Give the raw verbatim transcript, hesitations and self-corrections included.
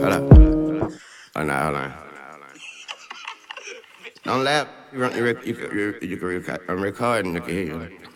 Hold up. Hold on, hold on. Don't laugh. You, run, you, rec- you, can- you, you can record. I'm recording. I can hear you.